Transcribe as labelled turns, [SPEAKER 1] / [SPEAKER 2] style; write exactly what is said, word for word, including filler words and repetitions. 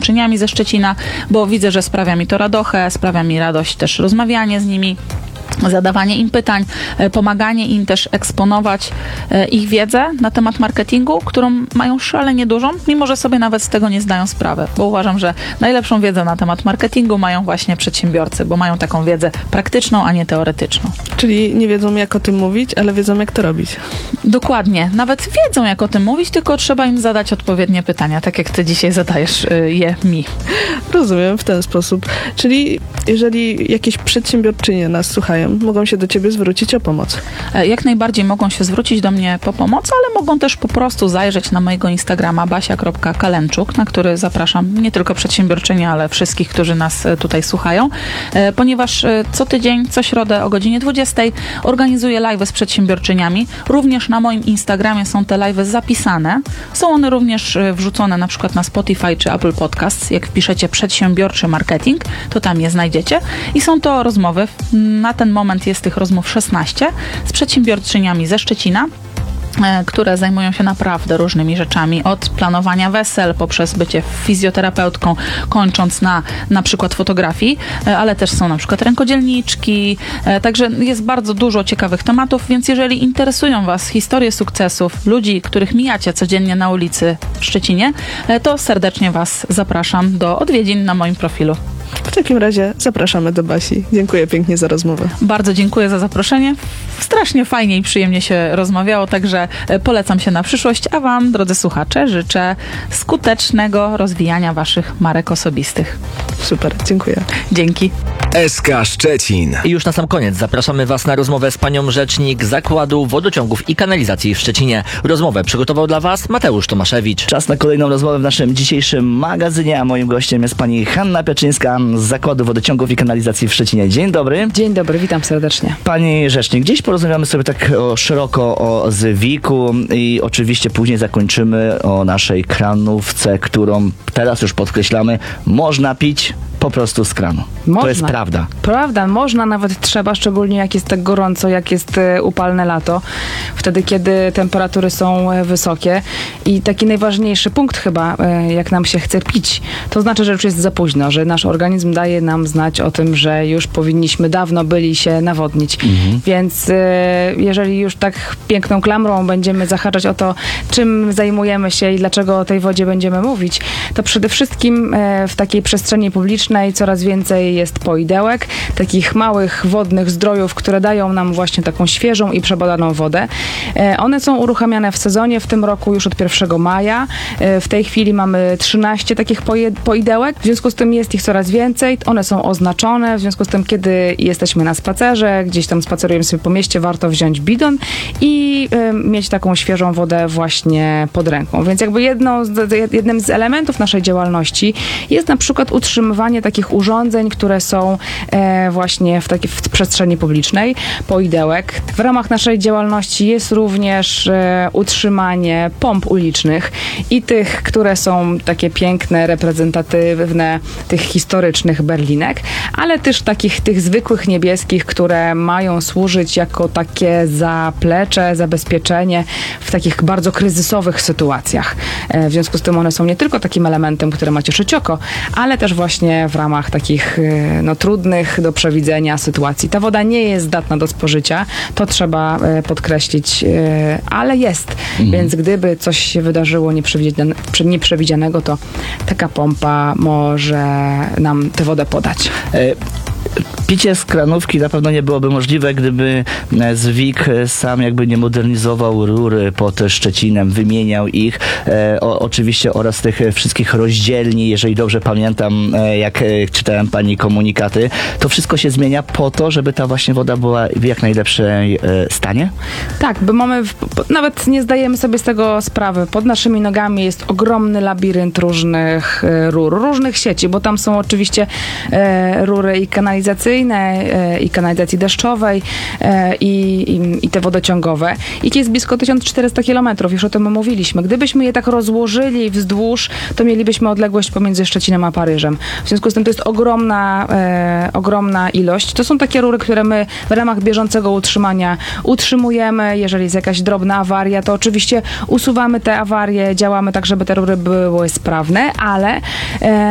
[SPEAKER 1] przedsiębiorczyniami ze Szczecina, bo widzę, że sprawia mi to radochę, sprawia mi radość też rozmawianie z nimi, zadawanie im pytań, pomaganie im też eksponować ich wiedzę na temat marketingu, którą mają szalenie dużą, mimo że sobie nawet z tego nie zdają sprawy, bo uważam, że najlepszą wiedzę na temat marketingu mają właśnie przedsiębiorcy, bo mają taką wiedzę praktyczną, a nie teoretyczną.
[SPEAKER 2] Czyli nie wiedzą, jak o tym mówić, ale wiedzą, jak to robić.
[SPEAKER 1] Dokładnie. Nawet wiedzą, jak o tym mówić, tylko trzeba im zadać odpowiednie pytania, tak jak ty dzisiaj zadajesz je mi.
[SPEAKER 2] Rozumiem, w ten sposób. Czyli jeżeli jakieś przedsiębiorczynie nas słuchają, mogą się do ciebie zwrócić o pomoc.
[SPEAKER 1] Jak najbardziej mogą się zwrócić do mnie po pomoc, ale mogą też po prostu zajrzeć na mojego Instagrama basia kropka kalenczuk, na który zapraszam nie tylko przedsiębiorczynie, ale wszystkich, którzy nas tutaj słuchają, ponieważ co tydzień, co środę o godzinie dwudziestej organizuję live'y z przedsiębiorczyniami. Również na moim Instagramie są te live'y zapisane. Są one również wrzucone na przykład na Spotify czy Apple Podcasts. Jak wpiszecie przedsiębiorczy marketing, to tam je znajdziecie. I są to rozmowy. Na ten moment jest tych rozmów szesnaście z przedsiębiorczyniami ze Szczecina, które zajmują się naprawdę różnymi rzeczami, od planowania wesel, poprzez bycie fizjoterapeutką, kończąc na na przykład fotografii, ale też są na przykład rękodzielniczki, także jest bardzo dużo ciekawych tematów, więc jeżeli interesują Was historie sukcesów ludzi, których mijacie codziennie na ulicy w Szczecinie, to serdecznie Was zapraszam do odwiedzin na moim profilu.
[SPEAKER 2] W takim razie zapraszamy do Basi. Dziękuję pięknie za rozmowę.
[SPEAKER 1] Bardzo dziękuję za zaproszenie. Strasznie fajnie i przyjemnie się rozmawiało, także polecam się na przyszłość, a Wam, drodzy słuchacze, życzę skutecznego rozwijania Waszych marek osobistych.
[SPEAKER 2] Super, dziękuję.
[SPEAKER 1] Dzięki.
[SPEAKER 3] S K Szczecin.
[SPEAKER 4] I już na sam koniec zapraszamy Was na rozmowę z panią rzecznik Zakładu Wodociągów i Kanalizacji w Szczecinie. Rozmowę przygotował dla Was Mateusz Tomaszewicz.
[SPEAKER 5] Czas na kolejną rozmowę w naszym dzisiejszym magazynie, a moim gościem jest pani Hanna Pieczyńska z Zakładu Wodociągów i Kanalizacji w Szczecinie. Dzień dobry.
[SPEAKER 6] Dzień dobry, witam serdecznie.
[SPEAKER 5] Pani rzecznik, dziś porozmawiamy sobie tak o, szeroko o Zwiku i oczywiście później zakończymy o naszej kranówce, którą teraz już podkreślamy, można pić po prostu z kranu.
[SPEAKER 6] Można.
[SPEAKER 5] To jest prawda.
[SPEAKER 6] Prawda, można, nawet trzeba, szczególnie jak jest tak gorąco, jak jest e, upalne lato, wtedy kiedy temperatury są e, wysokie. I taki najważniejszy punkt chyba, e, jak nam się chce pić, to znaczy, że już jest za późno, że nasz organizm daje nam znać o tym, że już powinniśmy dawno byli się nawodnić. Mhm. Więc e, jeżeli już tak piękną klamrą będziemy zahaczać o to, czym zajmujemy się i dlaczego o tej wodzie będziemy mówić, to przede wszystkim e, w takiej przestrzeni publicznej coraz więcej jest poidełek, takich małych wodnych zdrojów, które dają nam właśnie taką świeżą i przebadaną wodę. E, one są uruchamiane w sezonie, w tym roku już od pierwszego maja. E, w tej chwili mamy trzynaście takich poje, poidełek, w związku z tym jest ich coraz więcej. One są oznaczone, w związku z tym, kiedy jesteśmy na spacerze, gdzieś tam spacerujemy sobie po mieście, warto wziąć bidon i e, mieć taką świeżą wodę właśnie pod ręką. Więc jakby jedną z, jednym z elementów naszej działalności jest na przykład utrzymywanie takich urządzeń, które są e, właśnie w takiej w przestrzeni publicznej, poidełek. W ramach naszej działalności jest również e, utrzymanie pomp ulicznych i tych, które są takie piękne, reprezentatywne tych historycznych berlinek, ale też takich tych zwykłych niebieskich, które mają służyć jako takie zaplecze, zabezpieczenie w takich bardzo kryzysowych sytuacjach. E, w związku z tym one są nie tylko takim elementem, który ma cieszyć oko, ale też właśnie w ramach takich no, trudnych do przewidzenia sytuacji. Ta woda nie jest zdatna do spożycia, to trzeba e, podkreślić, e, ale jest. Mhm. Więc gdyby coś się wydarzyło nieprzewidziane, nieprzewidzianego, to taka pompa może nam tę wodę podać.
[SPEAKER 5] E Picie z kranówki na pewno nie byłoby możliwe, gdyby Zwik sam jakby nie modernizował rury pod Szczecinem, wymieniał ich, e, o, oczywiście oraz tych wszystkich rozdzielni, jeżeli dobrze pamiętam, e, jak e, czytałem pani komunikaty, to wszystko się zmienia po to, żeby ta właśnie woda była w jak najlepszej e, stanie?
[SPEAKER 6] Tak, bo mamy, w, nawet nie zdajemy sobie z tego sprawy, pod naszymi nogami jest ogromny labirynt różnych e, rur, różnych sieci, bo tam są oczywiście e, rury i kanalizacyjne, i kanalizacji deszczowej i, i, i te wodociągowe. Ich jest blisko tysiąc czterysta kilometrów, już o tym mówiliśmy. Gdybyśmy je tak rozłożyli wzdłuż, to mielibyśmy odległość pomiędzy Szczecinem a Paryżem. W związku z tym to jest ogromna, e, ogromna ilość. To są takie rury, które my w ramach bieżącego utrzymania utrzymujemy. Jeżeli jest jakaś drobna awaria, to oczywiście usuwamy te awarie, działamy tak, żeby te rury były sprawne, ale e,